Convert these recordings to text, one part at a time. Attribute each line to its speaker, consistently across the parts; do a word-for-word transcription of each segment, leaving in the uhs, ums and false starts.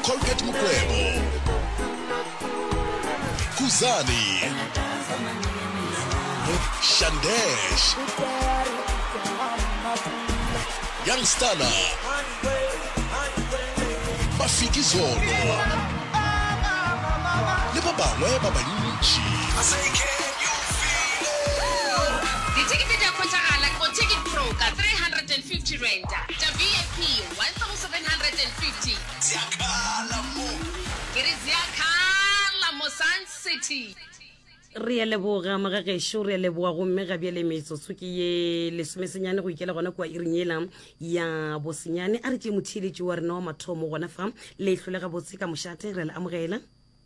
Speaker 1: Colgate Mukwebo, Kuzani, Shandesh, Youngstana, Bafiki Zolo, le ba bangwe ba bantši.
Speaker 2: Ticket ya kontragala go Ticket Pro ka three hundred fifty rand. Ta V I P one thousand seven hundred fifty.
Speaker 1: Ziakala mo.
Speaker 2: Ziakala mo Sun City.
Speaker 3: Re ya leboga magagesho re ya leboga go mme ga bjele metsotso ke ye lesomesenyane go ikela gona kwa irinyela ya bosenyane a re tše motheletši wa rena wa mathomo gona fa le hlolega botse ka mošate re la amogela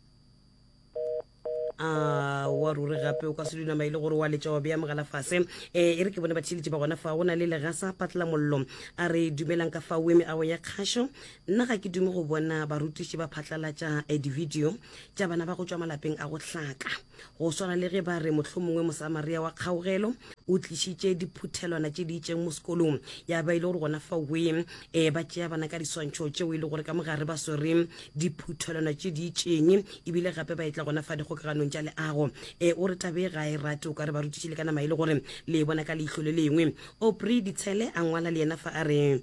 Speaker 3: a wa ruri gape o ka se dina maile gore wa letša wa bea mogala fase eh e re ke bone batheletši ba gona fa go na le legasa patla mollo a re dumelang ka fa weme a ya kgasho nna ga ke dume go bona barutiši ba phatlalatša eh, di-video tša bana ba go tšwa malapeng a go hlaka go swana le ge ba re mohlho mongwe mosamaria wa kgaogelo o tlišitše diphuthelwana tše di itšeng mo sekolong ya ba ile gore gona fa we eh ba tšea bana ka diswantšho tšeo ile gore ka mogare ba swere diphuthelwana tše di itšeng ebile gape ba etla gona fa dikgokaganong tša leago eh o re tabe ga e rate o ka re barutiši le kana maile gore le bona ka leihlo le lengwe o pre ditshele a ngwala le yena fa a re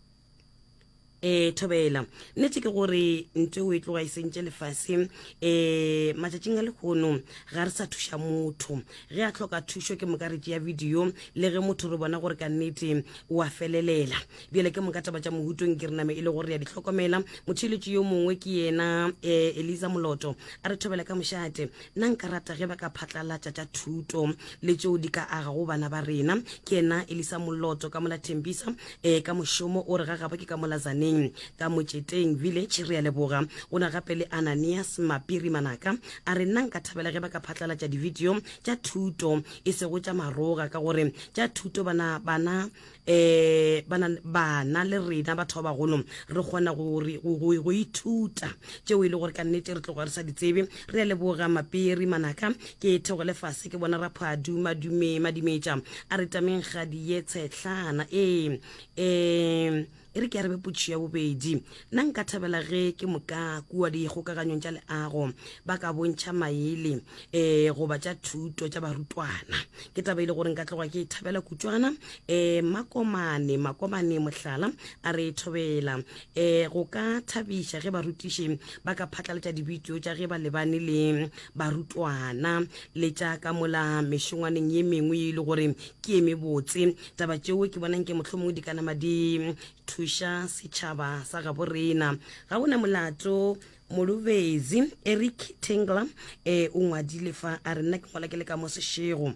Speaker 3: eh thobela nete ke gore ntwe o itloga e sentše lefase eh matšatšing a lekgono ga re sa thuša motho ge a tlhoka thušo ke mokaretši ya video le ge motho re bona gore ka nnete o a felelela bjale ke mokataba tša mohutong ke re name e le gore ya di tlhokomela motheletši yo mongwe ke yena eh, Eliza Moloto a re thobela ka mošate nna nka rata ge ba ka phatlalatša tša thuto le tšeo di ka aga go bana ba rena ke yena Eliza Moloto ka mola Thembisa eh, ka mošomo o re ga gape ke ka mola Zaneng ka Motšeteng village re ya leboga o na gape le Ananias Mapiri Manaka a re nna nka thabela ge ba ka phatlalatša di-video tša thuto e sego tša maroga ka gore tša thuto bana bana eh bana bana le rena batho ba bagolo re kgona go go ithuta tšeo e le gore ka nnete re tloga re sa di tsebe re ya leboga Mapiri Manaka ke thego le fase ke bona raphadu madume madimetša a re tameng ga di etshetlana eh eh e re ke a re beputši ya bobedi nna nka thabela ge ke moka kua di kgokaganyong tša leago ba ka bontšha maele um goba tša thuto tša barutwana ke taba ile gore nka tloga ke thabela kutswana um makomane makomane mohlala a re thobela um go ka thabiša ge barutiši ba ka phatlaletša divideo tša ge ba lebane le barutwana le tša ka mola mešongwaneng ye mengwe e le gore ke e mebotse taba tšeo ke bonang ke mohlomongwe di ka nama di thuša setšhaba sa gabo rena ga bona molato molubezi Eric Tengler eh o ngwadile fa a re nna ke ngola ke le ka mo sešego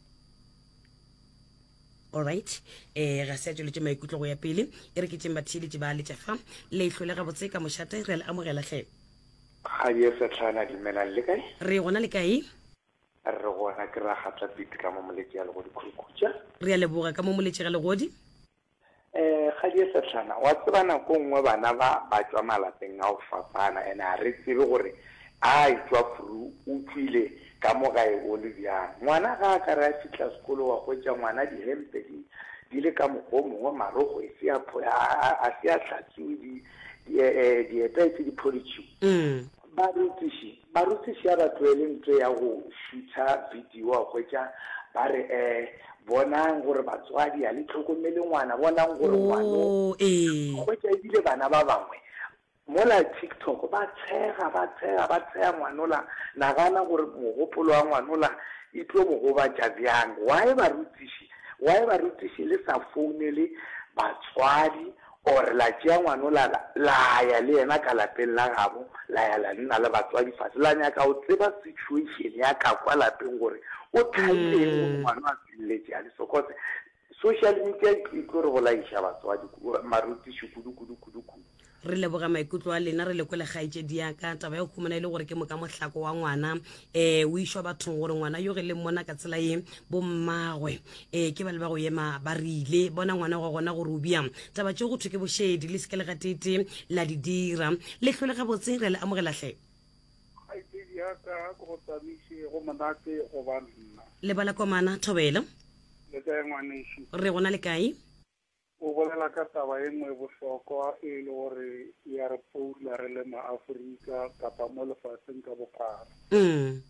Speaker 3: alright eh ga se tšwele tše maikutlo go ya pele e re ke tšeng batheletše ba letša fa le ihlole gabotse ka mošate re le amogela hle
Speaker 4: ga di se tlhana di mena le kae
Speaker 3: re gona le kae
Speaker 4: re gona ke ra gatla bit ka mo moletše ya le go dikhukutša
Speaker 3: re ya leboga ka mo moletše ga le godi
Speaker 4: eh ga di se tlhana wa tsebana ko nngwe bana ba ba tswa malapeng a go fapana ene a re tsebe gore a itswa furu o tlile ka mo ga e go le bjang ngwana ga ka ra fitla sekolo wa go tša ngwana di hempe di di le ka mogo mongwe marogo e se a a se a hlatsiwe di di eh di etaitse di politšhu
Speaker 3: mm
Speaker 4: barutiši barutiši ya ba tloele ntwe ya go šutha video wa go tša ba re eh bonang gore batswadi a le tlhokomele ngwana bonang gore ngwana
Speaker 3: eh
Speaker 4: go tša ebile bana ba bangwe mola TikTok ba tshega ba tshega ba tshega ngwanola nagana gore mogopolo wa ngwanola e tlo mogoba tša bjang why barutiši why barutiši le sa founele batswadi or la tšea ngwanola la ya le yena ka lapeng la gabo la ya la nna le batswadi fase la nyaka o tseba situation ya ka kwa lapeng gore o thaileng ngwana a tswilletše a le sokotse social media e tlo re go laiša batswadi marutiši kudu-kudu-kudu-kudu
Speaker 3: re leboga maikutlo a lena re lekwele kgaetšedi yaka taba ya khumana ile gore ke moka mohlako wa ngwana eh o išwa bathong gore ngwana yo ge le mmona ka tsela ye bo mmagwe eh ke ba le ba go ema ba rile bona ngwana go gona gore o bia taba tšeo go thwe ke bošedi le sekele ga tete la di dira le hlole ga botse re le amogela hle
Speaker 5: kgaetšedi yaka go tsabiše go monate go banna
Speaker 3: le bala komana thobela
Speaker 5: le kae ngwanešo
Speaker 3: re gona le kae
Speaker 5: o bolela ka taba e nngwe bohlokwa e le gore ya re poula re le maAforika kapa mo lefatsheng ka bophara.
Speaker 3: Mm.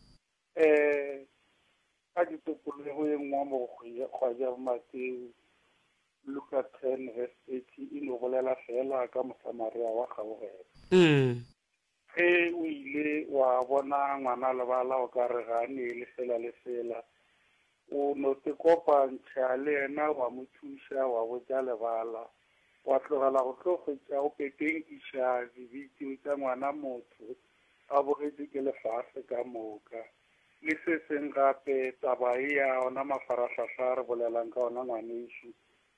Speaker 5: Eh ka ditopolego e nngwe mo go ja Mateo Luka ten verse eighty e no bolela fela ka Mosamaria wa gaogela.
Speaker 3: Mm.
Speaker 5: Ge o ile wa bona ngwana lebala o ka re gane le fela le fela o no te kopantšha le yena wa mo thuša wa botša lebala wa tlogela go tlo kgwetša o pepenkiša dibitio tša ngwana motho a bogetše ke lefase ka moka. Le se seng gape taba e ya ona mafaratlhatlha re bolelang ka ona ngwanešo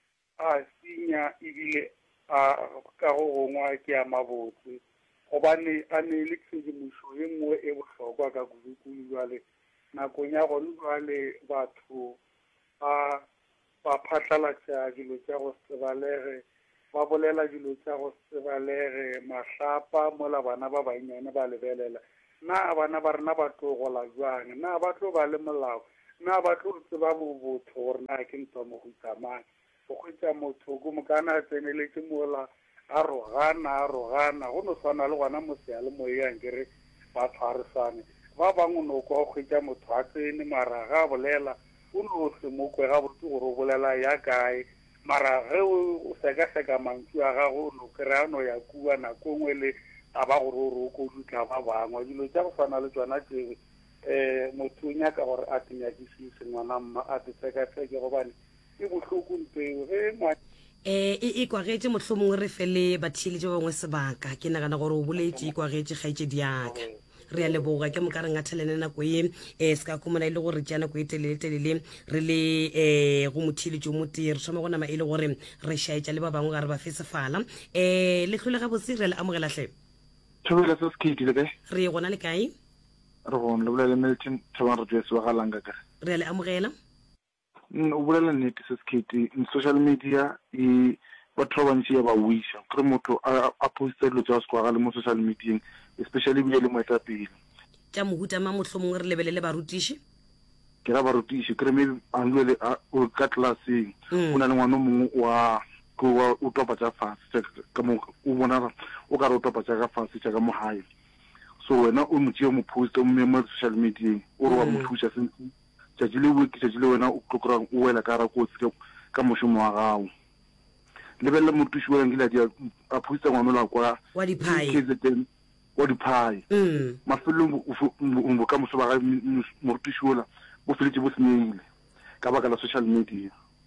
Speaker 5: a senya ebile a ka go gongwa ke a mabotse gobane a ne le tshedimošo e nngwe e bohlokwa ka kudu-kudu jwale nakong ya gone jwale batho ba ba phatlalatša dilo tša go sebalege ba bolela dilo tša go sebalege mahlapa mola bana ba bannyane ba lebelela na bana ba rena ba tlo gola jwang na ba tlo ba le molao na ba tlo tseba bobotho gore na ke ntwa mohutamane go kgwetša motho ko mokana a tseneletse mola a rogana a rogana go no tshwana le gona mosea le moyang kere ba tshwaresane ba bangwe no kwa go kgwetša motho a tsene mara ga bolela o no se mo kwe ga botse gore o bolela ya kae mara ge o seka-seka mantšu a gago no kry-a no ya kua nako ngwe le taba gore o re o kodutla ba bangwe dilo tša go tshwana le tsona tseo um motho o nyaka gore a tenyakišiše ngwana mma a te tseka-tseke gobane e bohloko mpeo ge ngwa
Speaker 3: eh e kwagetse mohlomongwe re fele batheeletši ba bangwe sebaka ke nagana gore o boletše e kwagetse kgaetšedi yaka re a leboga ke moka re ngathelene nako e um se ka khumana e le gore tša nako e telele-telele re le um go motheeletši o motee re thoma go nama e le gore re šaetša le ba bangwe ga re ba fe sefala um le tlhole gabotse re le amogelatlhe
Speaker 6: Thobela se skiti le be
Speaker 3: re gona le kae
Speaker 6: re gona le bolela Milton Thabang re se ba galanga ka
Speaker 3: re le amogela
Speaker 6: o bolela nnete se skiti in social media e batho ba ntse ba wisha kre motho a poster lo tsa skwa ga le mo social media especially bile le moetapele
Speaker 3: tša mohuta ma mohlomongwe re lebelele barutiši
Speaker 6: ke ra barutiši kre me a nwele o ka classing o na le ngwana mongwe wa go o topa tsa fase ka mo o bona o ka re o topa tsa ka fase tsa ka mo hae so wena o motse mo post o mo social media o re wa mo thuša sentse tša jile o ke tša jile wena o tlokora o wela ka ra ko tse ka mošomo wa gago lebella motuši wa ngila dia a posta ngwana la kwa
Speaker 3: wa diphai
Speaker 6: wa diphai
Speaker 3: mm
Speaker 6: mafelo o ka moso ba ga motuši ola bo feletse bo senyegile ka baka la social media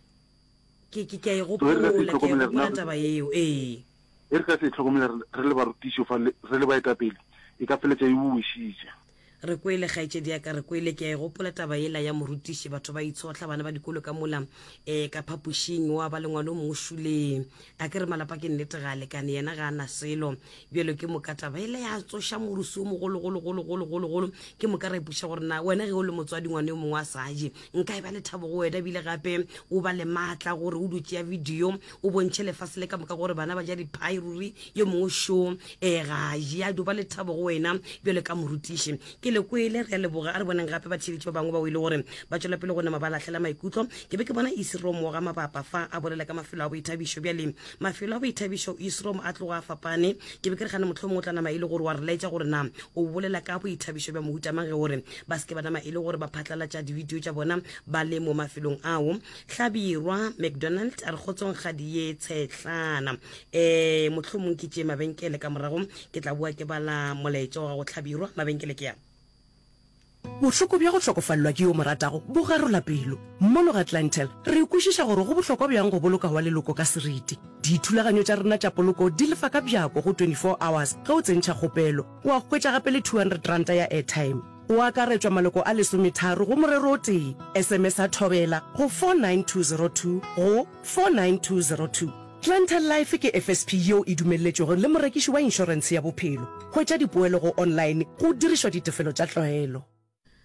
Speaker 3: ke ke ke go pola ke go taba eo eh
Speaker 6: e re ka se tlhokomela re le barutiši fa re le baetapele e ka feletsa e bušitše
Speaker 3: re kwele kgaetšedi ya ka re kwele ke a e gopola taba ela ya morutiši batho ba itshotla bana ba dikolo ka mola um ka phapošing wa ba le ngwana o mongwe šuleng a ke re malapa ke nnete ga a lekane yena ga a na selo bjalo ke moka taba ele ya tsoša morusi o mogologologologologolo ke moka ra ipuša gore na wena ge o le motswadi ngwane o mongwe a saje nka e ba le thabo go wena bile gape o ba le maatla gore o dutse ya video o bontšhe lefase le ka moka gore bana ba ja diphai ruri yo mongwe šo um ga ja do ba le thabo go wena bjalo ka morutiši ke le kwele re leboga a re bonang gape ba tšheletse ba bangwe ba o ile gore ba tšwela pele go nama ba latlhela maikutlo ke be ke bona Isiromo ga mapapa fa a bolela ka mafelo a boithabišo bjale mafelo a boithabišo Isiromo a tloga a fapane ke be ke re gane motlho mongwe o tla nama e le gore wa re laetša gore na o bolela ka boithabišo bja mohutamang ge gore ba seke ba nama e le gore ba phatlalatša divideo tša bona ba le mo mafelong ao Hlabirwa McDonald a re kgotsong kgadi ye tshetlana um motlho mongwe ke tšee mabenkele ka morago ke tla bua ke bala molaetša wa go Hlabirwa mabenkele ke ya
Speaker 7: bohloko bja go hlokofallwa ke yo moratago bo garola pelo mmono ga Atlantel re ikwešiša gore go bohlokwa bjang go boloka wa leloko ka seriti dithulaganyo tša rena tša poloko di lefa ka bjako go twenty-four hours ge o tsentšha kgopelo wa hwetša gape le two hundred ranta ya airtime o akaretswa maloko a lesometharo go morero o tee sms a thobela go four nine two zero two go four nine two zero two Atlantel Life ke F S P yeo e dumelletšego le morekiši wa inšorense ya bophelo hwetša dipoelo go online go dirišwa ditefelo tša tlwaelo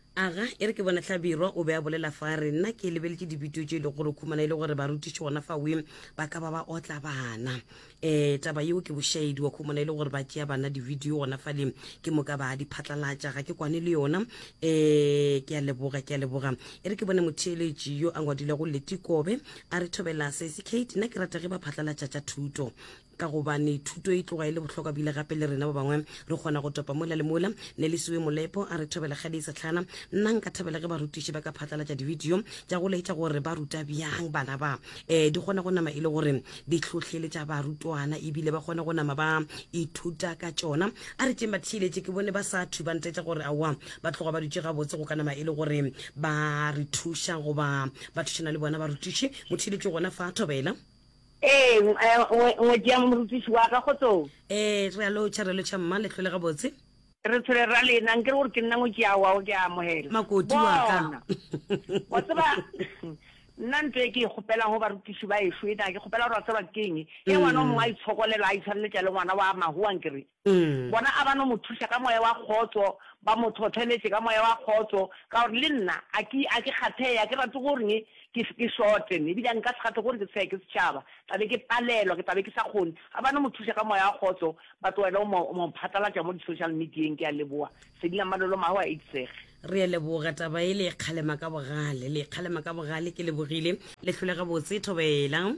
Speaker 3: aga e re ke bona Tlhabirwa o be a bolela fa re nna ke lebeletse dibitio tse ile gore khumana ile gore ba rutiše gona fa we ba ka ba ba otla bana eh taba yeo ke bošaedi wa khumana ile gore ba tšea bana di-video gona fa le ke moka ba di phatlalatša ga ke kwane le yona eh ke a leboga ke a leboga e re ke bone motheeletši yo a ngwadile go Letikobe a re thobela sesi Kate nna ke rata ge ba phatlalatša tša thuto ka gobane thuto e tloga ile bohlokwa bile gape le rena ba bangwe re kgona go topa mola le mola ne le siwe molepo a re thobela ga di setlhana nna nka thabela ge ba rutiše ba ka phatlalatša di-video tša go leitša gore ba ruta bjang bana ba um di kgona go nama e le gore di tlhotlheletša barutwana ebile ba kgona go nama ba ithuta ka tšona a re tšeng ba thiletše ke bone ba sa thubantetša gore aowa ba tloga ba dutše gabotse go ka nama e le gore ba re thuša goba ba thušana le bona ba rutiše motheletše gona fa thobela
Speaker 8: Eh, ngwe dia morutiši wa ka khotso.
Speaker 3: Eh, re a lo tšharelo tša mma le tlhole gabotse.
Speaker 8: Re tshwere ra lena nke gore ke nna ngwe ke a wa o ke a mohela.
Speaker 3: Makoti wa ka.
Speaker 8: Wa tseba nna ntse ke ikgopela go barutiši ba ešo e na ke kgopela gore wa tseba keng e ngwana o mongwe a itshokolela a itshwareletša le ngwana wa mahua nkere. Bona a ba no mo thuša ka moya wa kgotso ba mo thotheletse ka moya wa kgotso ka gore le nna a ke a ke kgatheya ke rate gore ke ke shorte ne bile nka se gate gore ke se ke setšhaba tabe ke palelwa ke tabe ke sa kgone a bana mo thuša ka moya wa kgotso ba tloela mo phatlalatša mo di-social medieng ke a leboa se dila malolo mago a itsege
Speaker 3: re leboga taba e le kgalema ka bogale le kgalema ka bogale ke lebogile le tlhole gabotse thobela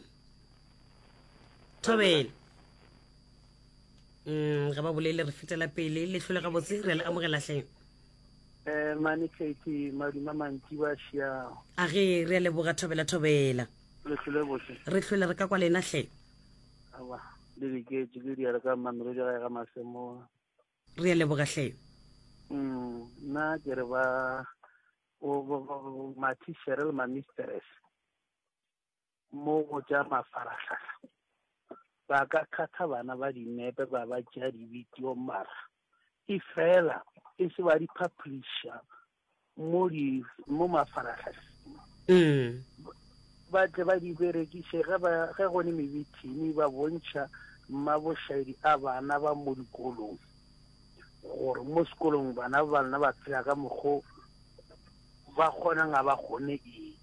Speaker 3: thobela mm ga ba bolele re fetela pele le tlhole gabotse re le amogela hleng
Speaker 5: eh mani Kate madima mantsi wa shia
Speaker 3: a ge re leboga thobela thobela
Speaker 5: le hlole botse
Speaker 3: re tlhole re ka kwa lena hle
Speaker 5: awa le ke ke le dia ka mamelo ja ga masemo
Speaker 3: re leboga hle
Speaker 5: mm na ke re ba o ma teacher le ma mistress mo go ja mafaratlha ba ka khatha bana ba dinepe ba ba tša di video mara ifela e se ba di publisher mo di mo mafaratlha
Speaker 3: mm
Speaker 5: ba tle ba di berekiše ga ba ge go ne mebithini ba bontšha mmabošaedi a bana ba mo dikolong gore mo sekolong bana ba bana ba phela ka mokgo ba kgona nga ba kgone eng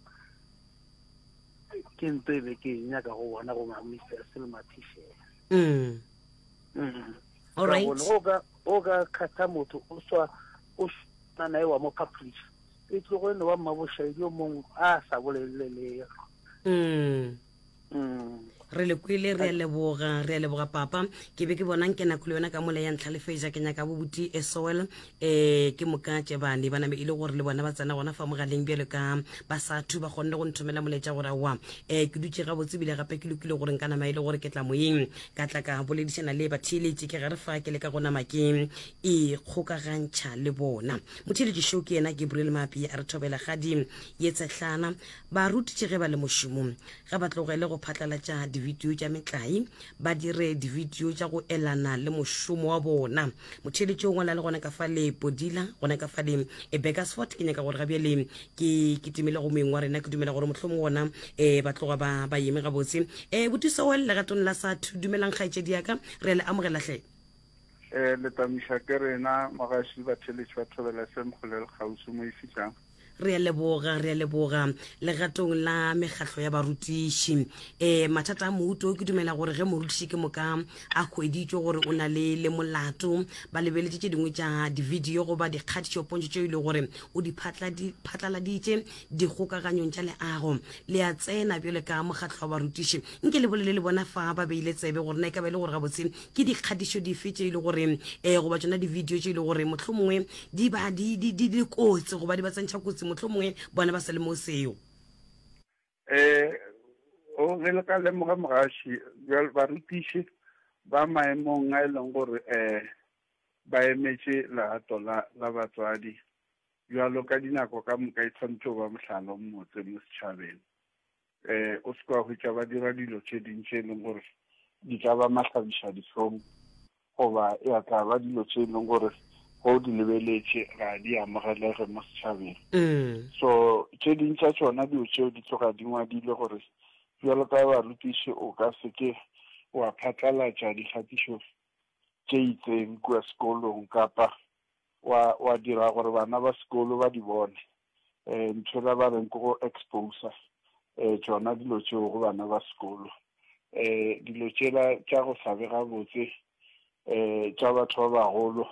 Speaker 5: ke ntho e be ke nyaka go bona go mamisa selmatishe
Speaker 3: mm
Speaker 5: mm
Speaker 3: all right
Speaker 5: o ga o ga khatha motho o swa o na nae wa mo publish e tlogo ne wa mmabošaedi o mongwe a sa bolelele
Speaker 3: mm
Speaker 5: mm
Speaker 3: re le kwele re leboga re leboga papa ke be ke bonang ke na kholo yona ka mola ya ntlhalefeja ke nyaka bobuti esol eh ke mokatše bane bana be ile gore le bona ba tsena gona fa mogaleng bjele ka ba sa thu ba gonne go nthomela moletša gore wa eh ke dutše ga botse bile gape ke lokile gore nka nama ile gore ke tla moyeng ka tla ka boledišana le batheeletše ke gare fa ke le ka gona makeng e kgokagantšha le bona motheeletši show ke yena Gabriel Mapi a re thobela gadi ye tsehlana ba rutitše ge ba le mošomong ga ba tlogele go phatlalatša di-video tša metlai ba dire di-video tša go elana le mošomo wa bona motheeletši o ngwala le gona ka fa le podila gona ka fa le Bakersford ke nyaka gore gabjale ke kitimele go moeng wa rena ke dumela gore mohlomong gona um ba tloga ba ba eme gabotse um botiso wa legatong la sa dumelang kgaetšedi yaka re le amogela hle
Speaker 6: eh le tamiša ke rena magaši batheeletši ba thobela fm kgole le kgausi mo e fitlhang
Speaker 3: re a leboga re a leboga legatong la mekgatlo ya barutiši eh mathata a mohuto ke dumela gore ge morutiši ke moka a hweditšwe gore o na le le molato ba lebeletse tše dingwe tša di-video goba dikgatišo pontšho tšeo e le gore o di phatlaladitše dikgokaganyong tša leago le a tsena bjale ka mokgatlo wa barutiši nke le bolele le bona fa ba beile tsebe gore na e ka ba e le gore gabotse ke dikgatišo dife tše e le gore um goba tšona di-video tše e le gore mohlomongwe di ba di kotsi goba di ba tsentšha kotsi mohlomongwe bona ba se le mo seo
Speaker 6: eh o re le ka lemoga mogaši barutiši ba maemong a e leng gore um ba emetše lerato la batswadi bjalo ka dinako ka moka e tshwanetse ba mohlala o motse mo setšhabeng um o se kwa hwetša ba dira dilo tše dintši e leng gore di tla ba mahlabiša dihlong goba ya tla ba dilo tše e leng gore go di lebeletše ga di amogelege mo setšhabeng so tše dintša tšona dio tšeo di tloga di ngwadile gore bjalo ka barutiši o ka seke wa phatlalatša dikgatišo tše itseng kua sekolong kapa
Speaker 5: wa wa dira gore bana ba sekolo ba di bone um ntho ba ba reng go exposa um tsona dilo tseo go bana ba sekolo um dilo tsela tša go sabega botse um tša batho ba bagolo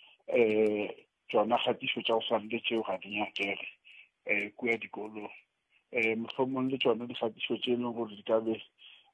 Speaker 5: um tsona kgatišo tša go swane le tseo ga di nyakege um kua dikolong um mohlomong le tsona dikgatišo tše e leng gore di ka be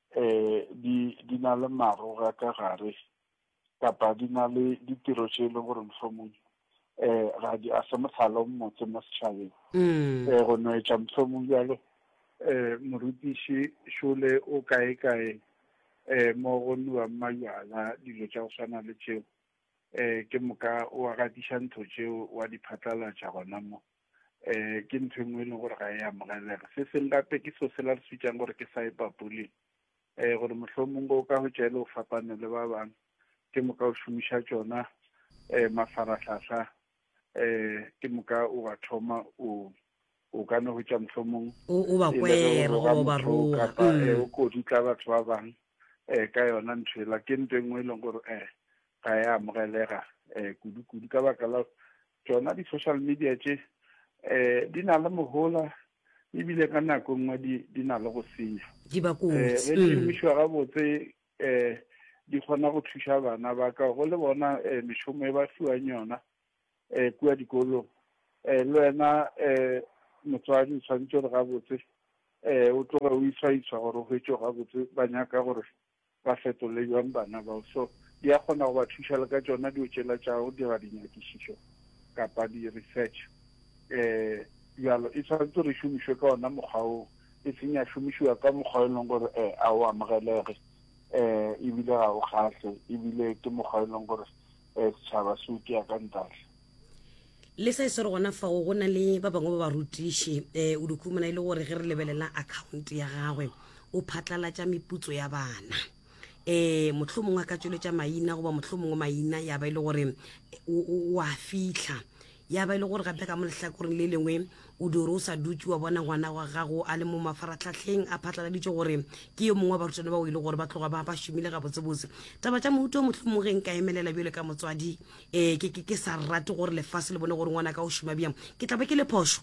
Speaker 5: um di na le maroga ka gare kapa di na le ditiro tše e leng gore mohlomong um ga di a se mohlala o mmotse mo setšhabeng um go noetša mohlomong bjalo um morutiši šole o kae-kae um mo go nnuwang majwala dilo tša go swana le tšeo um ke moka o agatiša ntho tšeo wa di phatlalatša gona mo um ke ntho e nngwe e leng gore ga e amogelega se seng gape ke so se la re switsang gore ke cyberbullying um gore mohlomong o ka go tšaele o fapane le ba bangwe ke moka o šomiša tšona um mafaratlhatlha um ke moka o ga thoma o o ka ne go tša mohlomong
Speaker 3: o ba kwere go ba roga
Speaker 5: o kodi tla batho ba bangwe um ka yona ntho ela ke ntho e nngwe e leng gore um ga e amogelega um kudu-kudu ka baka la tsona di-social media tše um di na le mogola ebile ka nako nngwe di na le go senya um re di šomišwa gabotse um di kgona go thuša bana ba ka go le bona um mešomo e ba fiwang yona um kua dikolong um le wena um motswadi o tshwanetse gore gabotse um o tloge o iswa-iswa gore o hwetše gabotse ba nyaka gore ba fetole jwang bana bao so di a kgona go ba thuša le ka tsona dio tšela tša go dira dinyakišišo kapa di-research um bjalo e tshwanetse re šomišwe ka ona mokgwa o e senya šomišiwa ka mokgwa e leng gore um a o amogelege um ebile ga o kgatlhe ebile ke mokgwa e leng gore um setšhaba se o ke ya ka ntatle
Speaker 3: le sa se re gona fa go na le ba bangwe ba barutiši um o dikhumana e le gore ge re lebelela account ya gagwe o phatlalatša meputso ya bana um motlho mongwe a ka tsweletša maina goba motlho mongwe maina ya ba e le gore o a fitlha ya ba e le gore gape ka mo lehlakoreng le lengwe o dire o sa dutse wa bona ngwana wa gago a le mo mafaratlhatlheng a phatlaladitše gore ke yo mongwe wa barutwana ba o ile gore ba tloga ba ba šomile ga botsebotse taba tša mohuto o motlho mongwe nka emelela bjale ka motswadi um ke sa rate gore lefase le bone gore ngwana ka o šoma bjang ke tla ba ke le phošo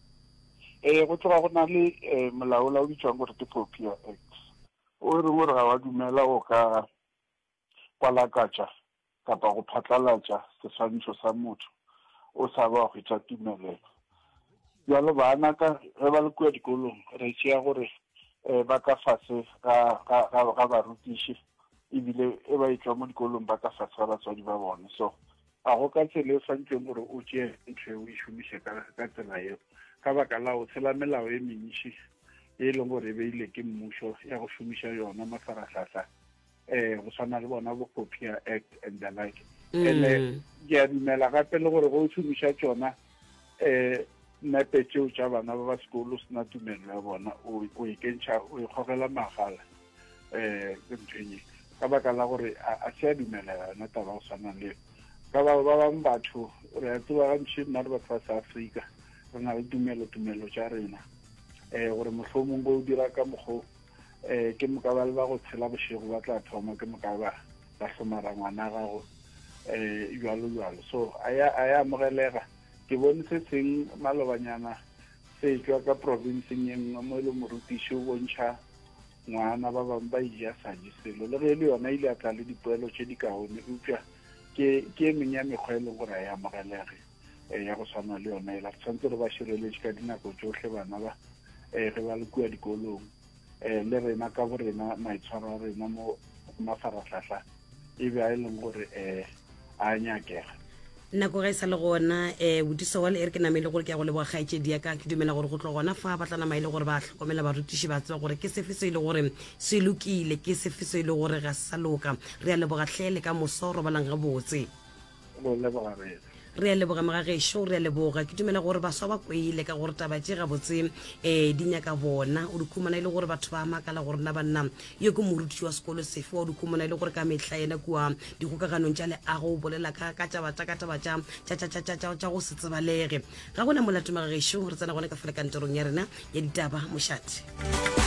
Speaker 5: um go tloga go na le um molaola o bitswang gore ke Popia Act o re gore ga wa dumela go ka kwalakatša kapa go phatlalatša seswantšho sa motho o sa ba go tša tumelelo bjalo bana ka ge ba le kua dikolong re tšea gore um ba ka fase ga barutiši ebile e ba etswa mo dikolong ba ka fase ga batswadi ba bone so ga go ka tsela e tshwantseng gore o tšee ntho e o e šomiše ka tsela eo ka baka la o tshela melao e mentši e leng gore e beile ke mmušo ya go šomiša yona mafaratlhatlha um go tshwana le bona bo Popia Act and the like and ke a dumela gape le gore go šomiša tsona um nepe tšeo tša bana ba ba sekolo se na tumelo ya bona o ikentšha o ikgogela magala um ke ntho ka baka la gore a se a dumelela yona taba go tshwanang leo ka ba bangwe batho re a tseba gantši nna le batho ba sa Afrika re na le tumelo-tumelo tša rena um gore mohlomong go dira ka mokgwa um ke moka ba le ba go tshela bošego ba tla thoma ke moka ba ba hlomara ngwana gago um jalo-jalo so a ya amogelega ke bone se seng malobanyana se tswa ka provinceng ye nngwe mo e le morutiši o bontšha ngwana ba bangwe ba ija saje selo le ge le yona ile a tla le dipoelo tše di kaone eupša ke e mengwe ya mekgwa e leng gore a e amogelege um ya go tshwana le yona ela tshwanetse re ba šireletše ka dinako tsohle bana ba um ge ba le kua dikolong um le rena ka bo rena maitshwaro a rena mo mafaratlhatlha e be a e leng gore um a nyakega
Speaker 3: nako ga e sa le gona um bodiso wa le e re ke namele gore ke ya go leboga kgaetšedi ya ka ke dumela gore go tlo gona fa ba tlana maele gore ba tlhokomela barutiši ba tseba gore ke sefe se e le gore se lokile ke sefe se e le gore ga se sa loka re a leboga tlhele ka moso robalang ga botse re a leboga megagešo re a leboga ke dumela gore baswa ba kweile ka gore taba tše gabotse um di nyaka bona o dikhumana e le gore batho ba makala gore na banna yo ke morutiši wa sekolo sefe wa dikhumana e le gore ka mehla ena kua dikgokaganong tša leago o bolela ka taba tša go se tsebalege ga gona molato megagešo re tsena gone ka fela kantorong ya rena ya ditaba mošate